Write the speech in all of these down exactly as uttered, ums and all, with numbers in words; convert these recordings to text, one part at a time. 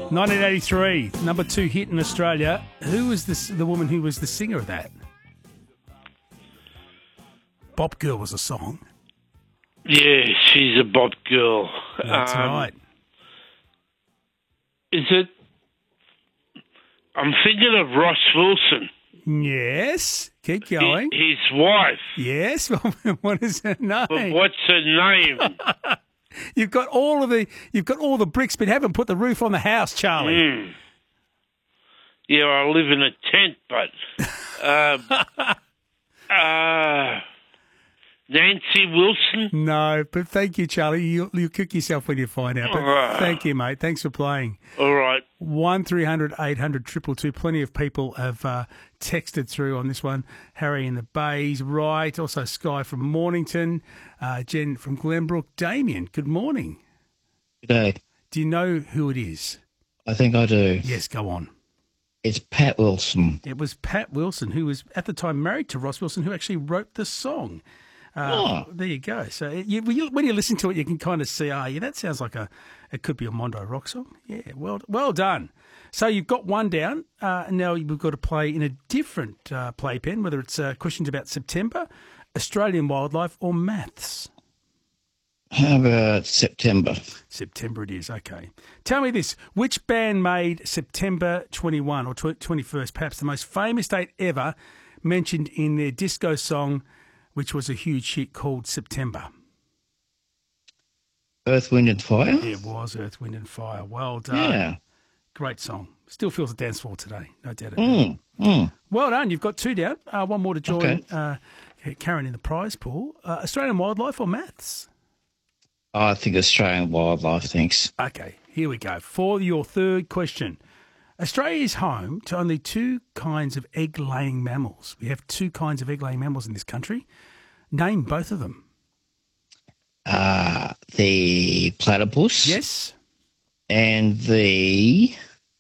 nineteen eighty-three, number two hit in Australia. Who was this, the woman who was the singer of that? Bop Girl was a song. Yeah, she's a bop girl. That's Um, right. Is it? I'm thinking of Ross Wilson. Yes. Keep Hi- going. His wife. Yes. What is her But name? what's her name? You've got all of the you've got all the bricks, but haven't put the roof on the house, Charlie. Hmm. Yeah, I live in a tent, but uh, uh, Nancy Wilson. No, but thank you, Charlie. You you kick yourself when you find out. But Ah. thank you, mate. Thanks for playing. All right. One three hundred eight hundred triple two. Plenty of people have uh, texted through on this one. Harry in the Bays, right. Also Sky from Mornington, uh, Jen from Glenbrook, Damien. Good morning. G'day. Do you know who it is? I think I do. Yes, go on. It's Pat Wilson. It was Pat Wilson, who was at the time married to Ross Wilson, who actually wrote the song. Uh, Oh. There you go. So you, when you- when you listen to it, you can kind of see, ah, yeah, that sounds like a, it could be a Mondo rock song. Yeah, well, well done. So you've got one down. Uh, now we've got to play in a different uh, playpen, whether it's uh, questions about September, Australian wildlife, or maths. How about September? September it is, okay. Tell me this, which band made September twenty-first or tw- twenty-first, perhaps the most famous date ever, mentioned in their disco song, which was a huge hit called September? Earth, Wind and Fire? It was Earth, Wind and Fire. Well done. Yeah. Great song. Still feels a dance floor today, no doubt about it. Mm, mm. Well done, you've got two down. Uh, one more to join Okay. uh, Karen in the prize pool. Uh, Australian wildlife or maths? I think Australian wildlife, thanks. Okay, here we go. For your third question. Australia is home to only two kinds of egg-laying mammals. We have two kinds of egg-laying mammals in this country. Name both of them. Uh, the platypus. Yes? And the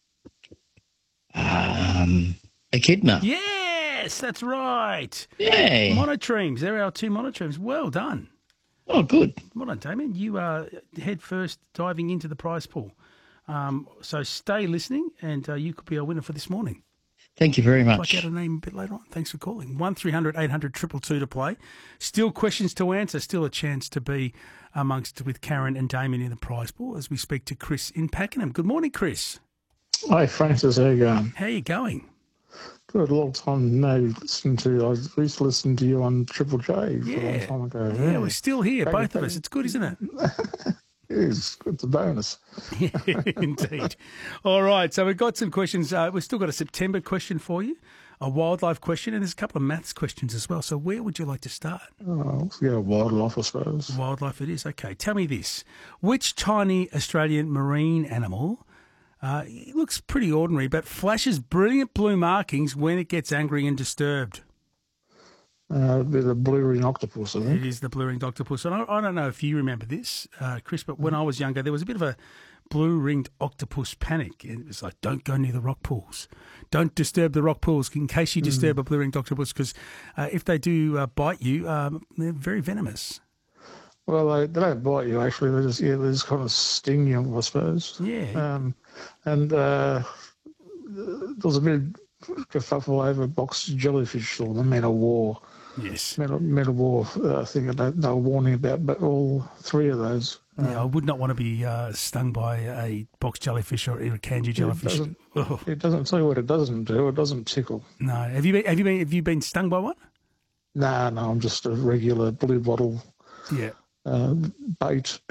um, echidna. Yes, that's right. Yay. Monotremes. There are our two monotremes. Well done. Oh, good. Well done, Damien. You are head first diving into the prize pool. Um, so stay listening, and uh, you could be our winner for this morning. Thank you very I'd like much. to get a name a bit later on. Thanks for calling. one three hundred eight hundred two two two to play. Still questions to answer. Still a chance to be amongst with Karen and Damien in the prize pool as we speak to Chris in Pakenham. Good morning, Chris. Hi, Francis. How you going? How you going? Good. A long time no listen to. I used to listen to you on Triple J a Yeah. long time ago. Yeah, we're still here, Back- both of back- us. It's good, isn't it? It is. It's a bonus. Yeah, indeed. All right, so we've got some questions. Uh, we've still got a September question for you, a wildlife question, and there's a couple of maths questions as well. So where would you like to start? Oh, let's go wildlife, I suppose. Wildlife it is. Okay, tell me this. Which tiny Australian marine animal, uh, it looks pretty ordinary, but flashes brilliant blue markings when it gets angry and disturbed? Uh, a bit of blue ring octopus, I It think. is the blue-ringed octopus. And I, I don't know if you remember this, uh, Chris, but when I was younger, there was a bit of a blue-ringed octopus panic. It was like, don't go near the rock pools. Don't disturb the rock pools in case you disturb a blue-ringed octopus, because uh, if they do uh, bite you, um, they're very venomous. Well, they, they don't bite you, actually. They just, yeah, they just kind of sting you, I suppose. Yeah. Um, and uh, there was a bit of kerfuffle over box jellyfish or the Man of War. Yes. Man of, Man of War uh, thing that they, they were warning about, but all three of those. Yeah, I would not want to be uh, stung by a box jellyfish or a kanji jellyfish. doesn't- Oh, It doesn't tell you what it doesn't do. It doesn't tickle. no, have you been? Have you been? Have you been stung by one? Nah, no, I'm just a regular blue bottle Yeah. uh, bait.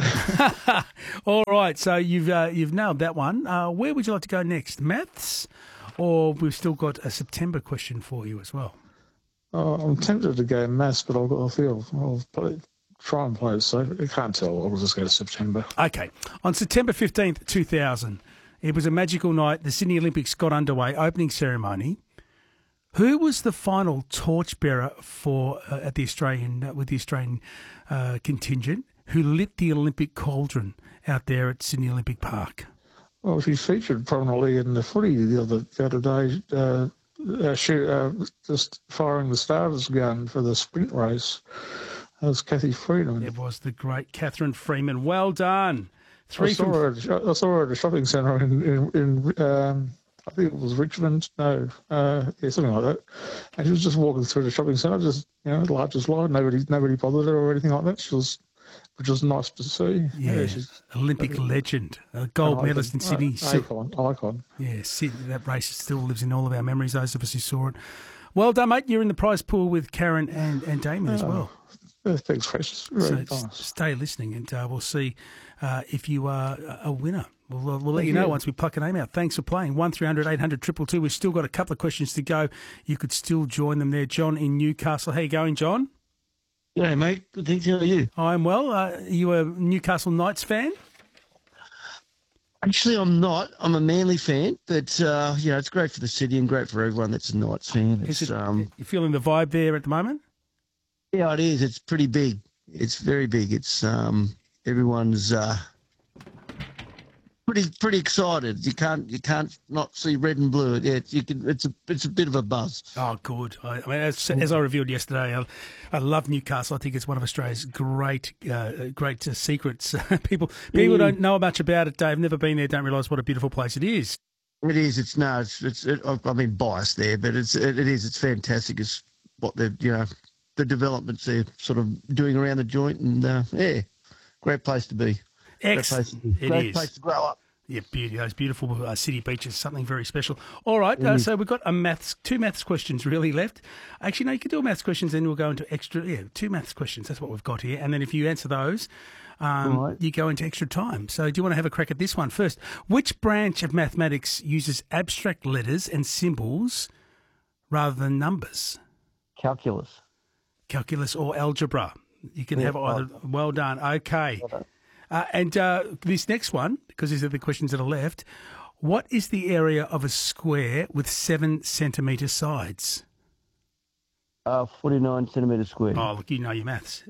All right, so you've uh, you've nailed that one. Uh, where would you like to go next? Maths, or we've still got a September question for you as well. Oh, I'm tempted to go maths, but I'll, I'll feel I'll play, try and play it safe. I can't tell. I'll just go to September. Okay, on September fifteenth, two thousand, it was a magical night. The Sydney Olympics got underway. Opening ceremony. Who was the final torchbearer for uh, at the Australian uh, with the Australian uh, contingent? Who lit the Olympic cauldron out there at Sydney Olympic Park? Well, she featured prominently in the footy the other, the other day, uh, uh, shoot, uh, just firing the starter's gun for the sprint race. That was Kathy Freeman. It was the great Catherine Freeman. Well done. Three I saw from her. At, a sho- I saw her at a shopping centre in in, in um, I think it was Richmond. No, uh, yeah, something like that. And she was just walking through the shopping centre, just you know, large as life. Nobody, nobody bothered her or anything like that. She was, which was nice to see. yeah, she's Olympic uh, legend, a an gold icon. medalist in Sydney. Uh, So- icon, icon. yeah, Sydney, that race still lives in all of our memories. Those of us who saw it. Well done, mate. You're in the prize pool with Karen and, and Damien as well. Uh, thanks, precious. So Very s- nice. stay listening, and uh, we'll see uh, if you are a- a winner. We'll, we'll, we'll let you know you. once we pluck a name out. Thanks for playing. one three hundred eight hundred two two two. We've still got a couple of questions to go. You could still join them there. John in Newcastle. How you going, John? Yeah, mate. Good, thanks. How are you? I'm well. Uh, are you a Newcastle Knights fan? Actually, I'm not. I'm a Manly fan, but uh, you know, it's great for the city and great for everyone that's a Knights fan. It's, Is it, um, you feeling the vibe there at the moment? yeah, it is. It's pretty big. It's very big. It's um, everyone's uh, pretty pretty excited. You can't you can't not see red and blue. Yeah, it's, you can. It's a it's a bit of a buzz. Oh, good. I, I mean, as, as I revealed yesterday, I, I love Newcastle. I think it's one of Australia's great, uh, great uh, secrets. people, people Mm. don't know much about it. They've never been there. Don't realise what a beautiful place it is. It is. It's no. It's. It's. It, I mean, biased there, but it's. It, it is. It's fantastic. It's what they're. You know, the developments they're sort of doing around the joint, and uh, yeah, great place to be. Great place Excellent. to be. It Great is. place to grow up. Yeah, beauty. Those beautiful uh, city beaches, something very special. All right, uh, so we've got a maths, two maths questions really left. Actually, no, you can do maths questions, then we'll go into extra. Yeah, two maths questions. That's what we've got here. And then if you answer those, um, Right. you go into extra time. So do you want to have a crack at this one first? Which branch of mathematics uses abstract letters and symbols rather than numbers? Calculus. Calculus or algebra? You can Yeah, have either. Well done. Okay. Uh, and uh, this next one, because these are the questions that are left. What is the area of a square with seven centimetre sides? Uh, forty-nine centimetres squared. Oh, look, you know your maths.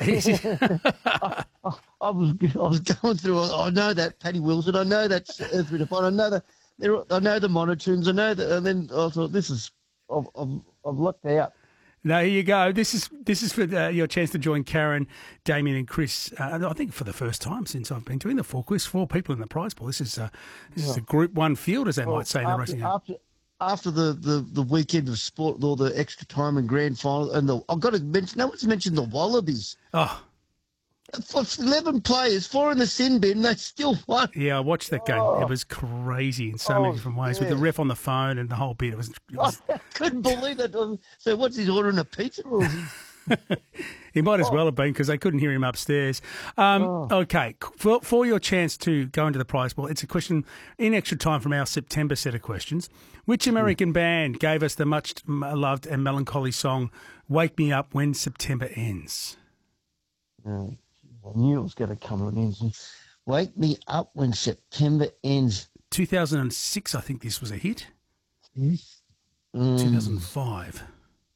I was I was going through. I know that Paddy Wilson. I know that's Earth Redefined. I know that. There, I know the monotones. I know that. And then I thought, this is. I've I've, I've looked out. No, here you go. This is this is for uh, your chance to join Karen, Damien, and Chris. Uh, I think for the first time since I've been doing the four quiz, four people in the prize pool. This is uh, this is a Group One field, as they might say in the after, racing. after after the, the, the weekend of sport, with all the extra time and grand final, and the I've got to mention. No one's mentioned the Wallabies. Oh, For eleven players, four in the sin bin. They still won. yeah, I watched that game. It was crazy in so many Oh, different ways with the yeah. ref on the phone and the whole bit. It was. It was I couldn't believe that. So what's he ordering a pizza? Or is he... He might as well have been because they couldn't hear him upstairs. Um, Okay, for, for your chance to go into the prize pool, it's a question in extra time from our September set of questions. Which American band gave us the much loved and melancholy song "Wake Me Up When September Ends"? Oh, I knew it was going to come to an end. Wake me up when September ends. two thousand six, I think this was a hit. Mm, two thousand five.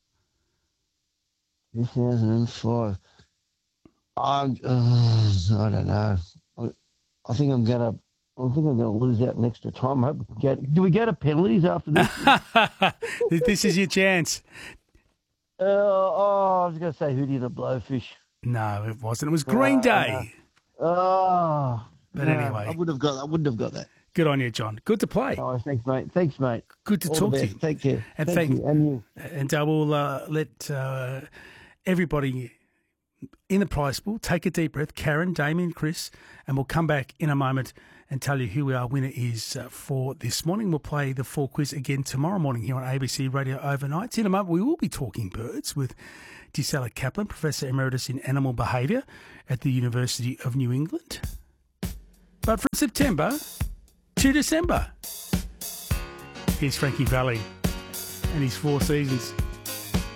two thousand five. I'm, uh, I don't know. I, I think I'm going to. I think I'm going to lose out in extra time. I hope we get. Do we go to penalties after this? This is your chance. uh, oh, I was going to say Hootie the Blowfish. No, it wasn't. It was Green Uh, Day. Oh, But no, anyway. I would have got. I wouldn't have got that. Good on you, John. Good to play. Oh, thanks, mate. Thanks, mate. Good to All talk the to best. you. Take care. And thank, thank- you. And you. And I will uh, let uh, everybody in the prize pool take a deep breath. Karen, Damien, Chris, and we'll come back in a moment and tell you who our winner is uh, for this morning. We'll play the four quiz again tomorrow morning here on A B C Radio Overnights. In a moment, we will be talking birds with Gisela Kaplan, Professor Emeritus in Animal Behaviour at the University of New England. But from September to December, here's Frankie Valli and his Four Seasons.